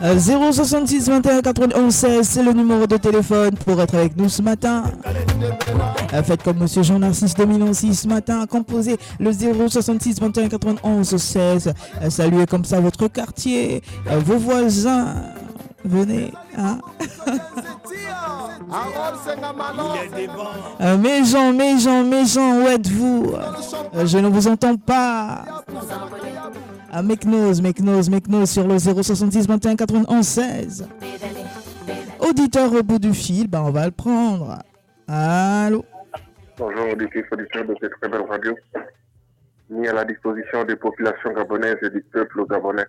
066 21 91 16, c'est le numéro de téléphone pour être avec nous ce matin. Faites comme Monsieur Jean-Narcisse 2006 ce matin, composez le 066 21 91 16. Saluez comme ça votre quartier, vos voisins. Venez, hein. Mes gens, où êtes-vous? Je ne vous entends pas. Make nose sur le 066 21 91 16. Auditeur au bout du fil, on va le prendre. Allô? Bonjour, auditeur de cette très belle radio, mis à la disposition des populations gabonaises et du peuple gabonais.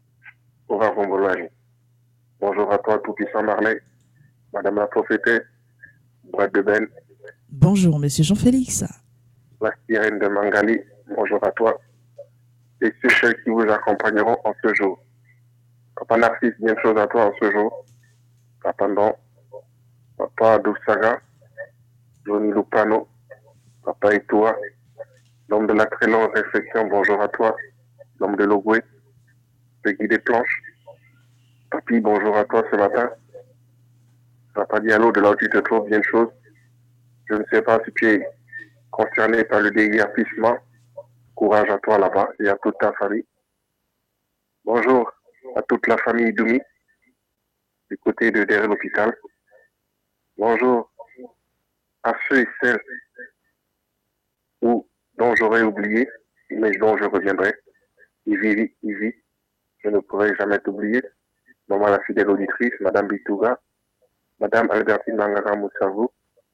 Bonjour à toi, tout-puissant Marley, Madame la prophétesse, Brad de Ben. Bonjour, Monsieur Jean-Félix. La sirène de Mangali, bonjour à toi. Et ceux qui vous accompagneront en ce jour. Papa Narcisse, bien de choses à toi en ce jour. Papa Ndon, Papa Dousaga, Johnny Lupano, Papa Etoua, l'homme de la très longue réflexion, bonjour à toi. L'homme de Logoué, le guide des planches. Papi, bonjour à toi ce matin. Papa Diallo, de là où tu te trouves, bien de choses. Je ne sais pas si tu es concerné par le déguerpissement. Courage à toi là-bas et à toute ta famille. Bonjour à toute la famille Doumi, du côté de derrière l'hôpital. Bonjour à ceux et celles dont j'aurais oublié, mais dont je reviendrai. Ivy, je ne pourrai jamais t'oublier. Maman la fidèle auditrice, Madame Bitouga, Madame Albertine Mangara Moussavou,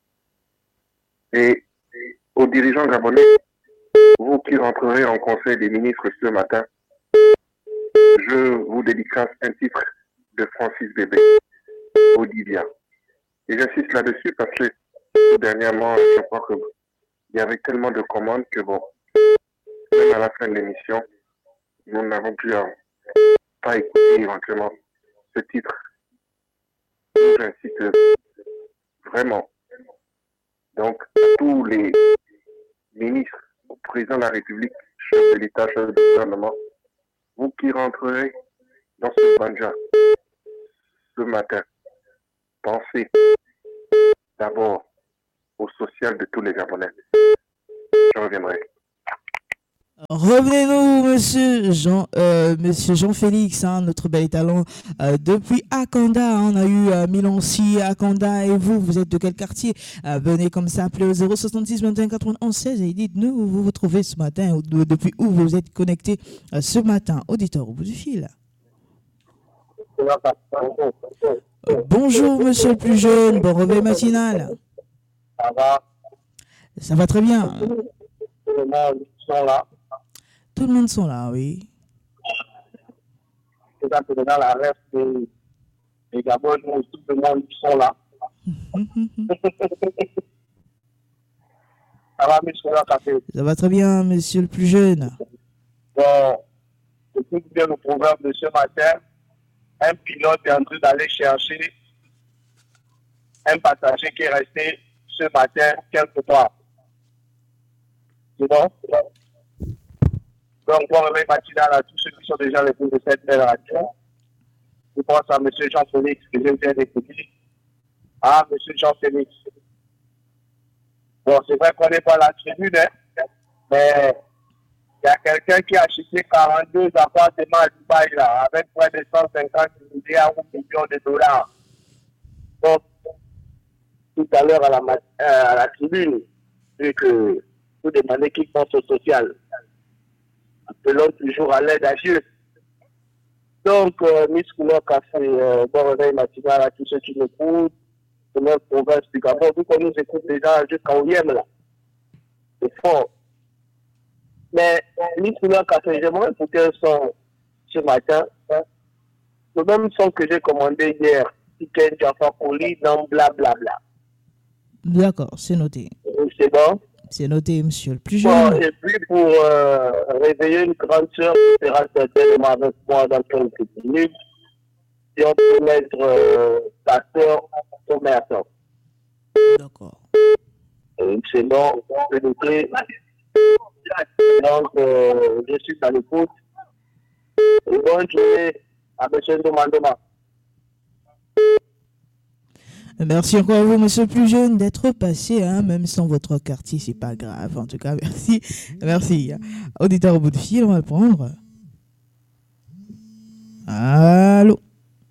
et aux dirigeants gabonais, vous qui rentrerez en conseil des ministres ce matin, je vous dédicace un titre de Francis Bébé, Odivia. Et j'insiste là-dessus parce que dernièrement, je crois qu'il y avait tellement de commandes que même à la fin de l'émission, nous n'avons pu pas écouter éventuellement ce titre. J'insiste vraiment. Donc, tous les ministres, au président de la République, chef de l'État, chef de gouvernement, vous qui rentrerez dans ce banja ce matin, pensez d'abord au social de tous les Gabonais. Je reviendrai. Revenez-nous, Monsieur Jean-Félix, notre bel talent. Depuis Akanda, on a eu Milancy, Akanda, et vous êtes de quel quartier? Venez comme ça, appelez au 066 21 91 16 et dites-nous où vous vous trouvez ce matin, ou depuis où vous êtes connecté ce matin. Auditeur au bout du fil. Bonjour, monsieur le plus jeune, bon réveil matinal. Ça va? Ça va très bien. Tout le monde sont là. Tout le monde sont là, oui. C'est ça que dans la reste des Gabon, tout le monde sont là. Ça va, monsieur le café? Ça va très bien, monsieur le plus jeune. Bon, écoute bien le programme de ce matin. Un pilote est en train d'aller chercher un passager qui est resté ce matin quelque part. C'est bon? Donc, bon réveil matinal à tous ceux qui sont déjà les de cette belle radio. Je pense à M. Jean-Félix que je viens d'écouter. Ah, M. Jean-Félix. Bon, c'est vrai qu'on n'est pas à la tribune, hein, mais il y a quelqu'un qui a acheté 42 appartements à Dubaï, là, avec près de 150 milliards ou millions de dollars. Donc, tout à l'heure à la tribune, vu que vous demandez qui pense au social. Appelons toujours à l'aide à Dieu. Donc, Miss Couleur Café, bon réveil matinal à tous ceux qui m'écoutent, de notre province du Gabon, vu qu'on nous écoute déjà jusqu'à Oyem, là. C'est fort. Mais, Miss Couleur Café, j'aimerais écouter un son ce matin. Le même son que j'ai commandé hier, Tiken Jaffa Koli dans blablabla. D'accord, c'est noté. C'est bon? C'est noté, monsieur le plus jeune. Bon, et puis pour réveiller une grande sœur qui sera certainement avec moi dans quelques minutes, si on peut mettre sa sœur au matin. D'accord. C'est bon, on peut noter. Donc, je suis à l'écoute. Et bonne journée à M. Ndoma. Merci encore à vous, monsieur le plus jeune, d'être passé, hein, même sans votre quartier, c'est pas grave. En tout cas, merci. Merci. Auditeur au bout de fil, on va le prendre. Allô?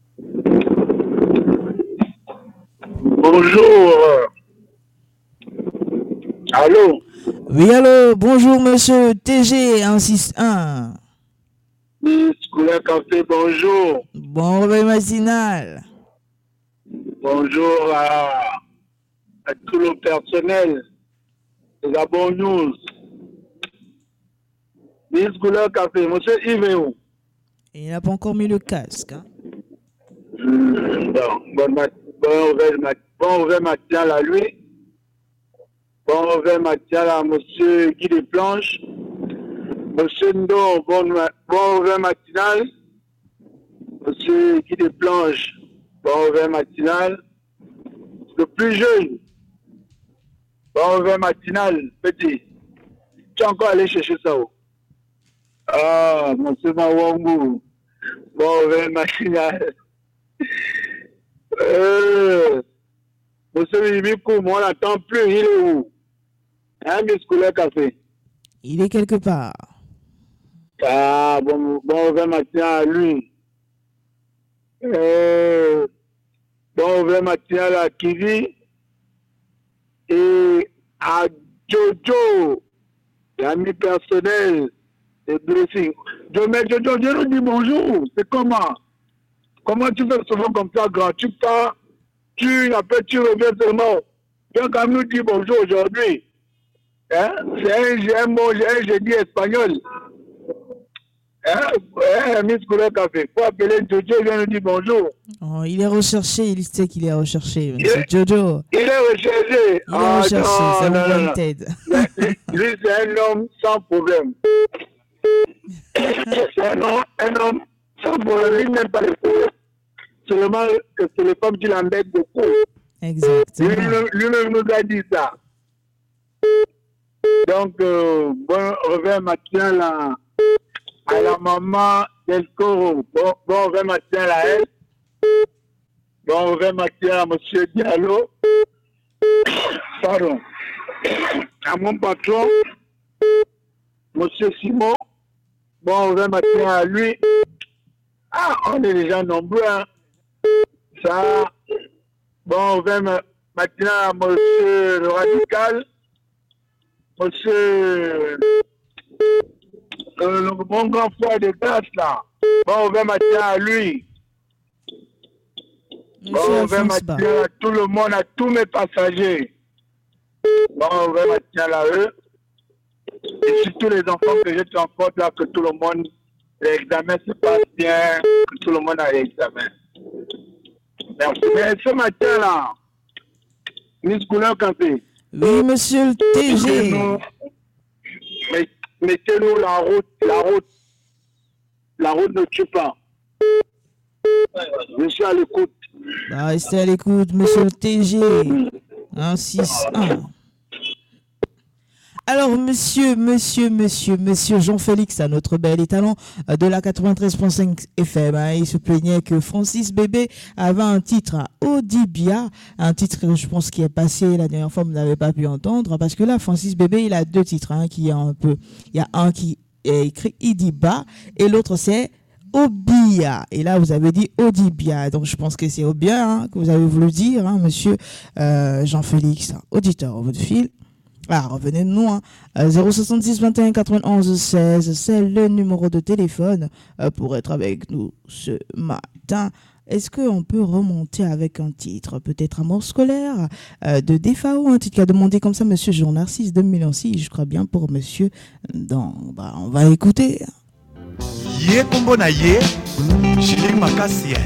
Bonjour. Allô? Oui, allô, bonjour, monsieur TG 161. Scolaire Café, bonjour. Bon réveil matinal. Bonjour à tout le personnel de la Bonne News. Scolaire Café, monsieur Yves est où? Il n'a pas encore mis le casque. Hein. Bon réveil matinal à lui. Bon réveil matinal à monsieur Guy Desplanches. Monsieur Ndo, bon réveil matinal. Monsieur Guy Desplanches, bon réveil matinal. Le plus jeune, bon réveil matinal, petit. Tu es encore allé chercher ça où? Ah, monsieur Mawangou, bon réveil matinal. Monsieur Mimikou, moi, on n'attend plus, il est où? Hein, mes scolaires café? Il est quelque part. Ah, bon réveil matinal à lui. Bon réveil matinal à Kivi. Et à Jojo, l'ami personnel et blessing. Jojo, je nous dis bonjour. C'est comment? Comment tu fais souvent comme ça, grand? Tu pars, après tu reviens seulement. Tu as quand même nous dire bonjour aujourd'hui. Hein? J'ai un mot, j'ai un génie espagnol. Miss Couleur Café. Faut appeler Jojo, il vient nous dire bonjour. Oh, il est recherché, il sait qu'il est recherché. C'est Jojo. Il est recherché. Il est recherché, c'est mon wanted. Lui, c'est un homme sans problème. C'est un homme sans problème. Il n'aime pas les problèmes. Seulement que c'est les femmes qui l'embêtent beaucoup. Exactement. Lui-même nous a dit ça. Donc, bon réveil matin à la maman del Coro. Bon réveil matin à elle. Bon réveil matin à monsieur Diallo. Pardon. À mon patron, monsieur Simon. Bon réveil matin à lui. Ah, on est déjà nombreux. Hein. Ça. Bon réveil matin à monsieur le radical. Monsieur le bon grand frère de classe là. Bon réveil matin à lui. Bon réveil matin à tout le monde, à tous mes passagers. Bon réveil matin à eux. Et surtout les enfants que je transporte là, que tout le monde, l'examen se passe bien, que tout le monde a l'examen. Merci. Mais ce matin là, Miss Couleur Café. Oui, monsieur le TG. Mettez-nous la route ne tue pas. Je suis à l'écoute. Restez à l'écoute, monsieur le TG. 161. Alors, monsieur Jean-Félix, notre bel étalon de la 93.5 FM, hein, il se plaignait que Francis Bébé avait un titre à Odibia, un titre que je pense qui est passé la dernière fois, vous n'avez pas pu entendre, parce que là, Francis Bébé, il a deux titres, hein, il y a un qui est écrit Idiba, et l'autre c'est Obia. Et là, vous avez dit Odibia. Donc, je pense que c'est Obia, hein, que vous avez voulu dire, hein, monsieur Jean-Félix, auditeur au bout de fil. Ah, revenez-nous, hein. 070 21 91 16, c'est le numéro de téléphone pour être avec nous ce matin. Est-ce qu'on peut remonter avec un titre, peut-être Amour scolaire de DFAO, un titre qu'a demandé comme ça monsieur Jean Narcisse 2006, je crois bien pour monsieur. Donc, on va écouter. Yé kombo na yé, Chili Makassia.